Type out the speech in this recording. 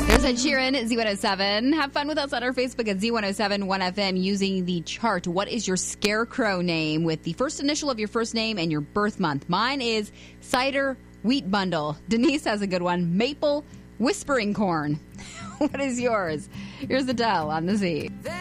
There's Ed Sheeran at Z107. Have fun with us on our Facebook at Z1071FM using the chart. What is your scarecrow name with the first initial of your first name and your birth month? Mine is Cider Wheat Bundle. Denise has a good one. Maple Whispering Corn. What is yours? Here's Adele on the Z.